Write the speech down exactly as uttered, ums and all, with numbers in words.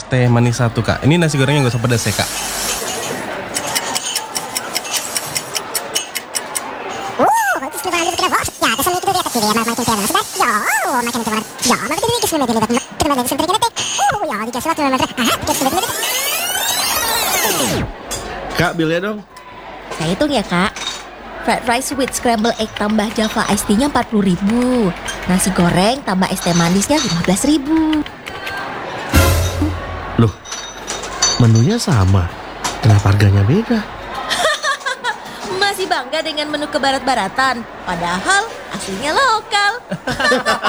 teh manis satu, Kak. Ini nasi gorengnya gak usah pedas ya, Kak. Kak, bilnya dong. Saya hitung ya, Kak. Fried rice with scramble egg tambah java iced tea-nya empat puluh ribu. Nasi goreng tambah es teh manisnya lima belas ribu. Loh, menunya sama. Kenapa harganya beda? Masih bangga dengan menu kebarat-baratan, padahal aslinya lokal.